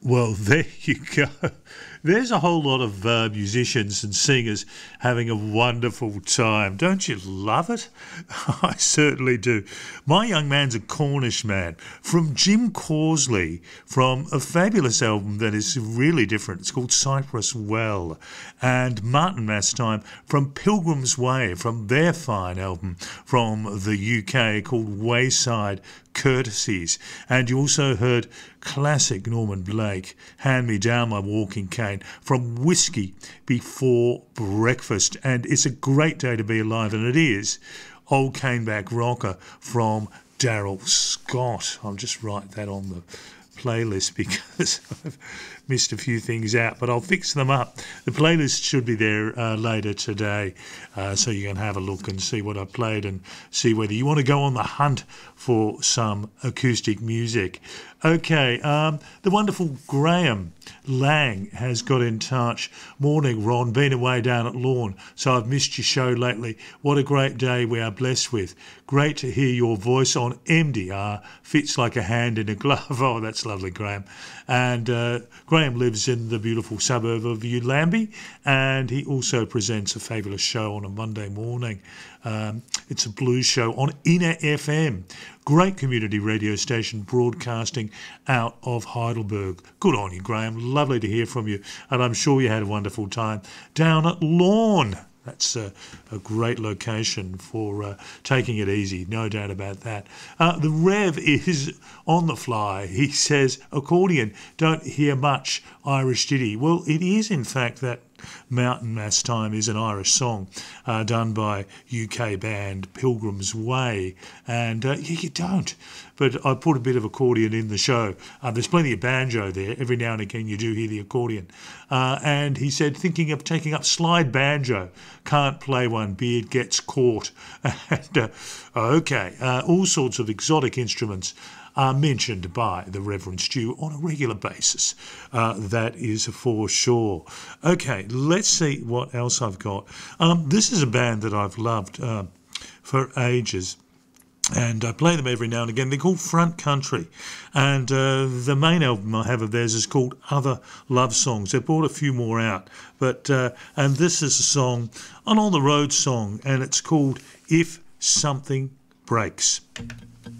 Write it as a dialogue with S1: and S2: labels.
S1: Well, there you go. There's a whole lot of musicians and singers having a wonderful time. Don't you love it? I certainly do. My young man's a Cornish man from Jim Causley, from a fabulous album that is really different. It's called Cypress Well. And Martin Mastime from Pilgrim's Way, from their fine album from the UK called Wayside Courtesies. And you also heard classic Norman Blake, Hand Me Down My Walking Cane, from Whiskey Before Breakfast. And it's a great day to be alive, and it is. Old Caneback Rocker from Daryl Scott. I'll just write that on the playlist because I've missed a few things out, but I'll fix them up. The playlist should be there later today, so you can have a look and see what I played and see whether you want to go on the hunt for some acoustic music. Okay, the wonderful Graham Lang has got in touch. Morning, Ron. Been away down at Lawn, so I've missed your show lately. What a great day we are blessed with. Great to hear your voice on MDR. Fits like a hand in a glove. Oh, that's lovely, Graham. And Graham lives in the beautiful suburb of Ulambi, and he also presents a fabulous show on a Monday morning. It's a blues show on Inner FM. Great community radio station broadcasting out of Heidelberg. Good on you, Graham. Lovely to hear from you. And I'm sure you had a wonderful time down at Lawn. That's a great location for taking it easy, no doubt about that. The Rev is on the fly. He says, accordion, don't hear much Irish ditty. Well, it is, in fact, that Mountain Mass Time is an Irish song done by UK band Pilgrim's Way, and you don't. But I put a bit of accordion in the show. There's plenty of banjo there. Every now and again you do hear the accordion. And he said, thinking of taking up slide banjo. Can't play one, beard gets caught. And, okay, all sorts of exotic instruments are mentioned by the Reverend Stu on a regular basis. That is for sure. Okay, let's see what else I've got. This is a band that I've loved for ages, and I play them every now and again. They're called Front Country, and the main album I have of theirs is called Other Love Songs. They've brought a few more out, but and this is a song, an on the road song, and it's called If Something Breaks.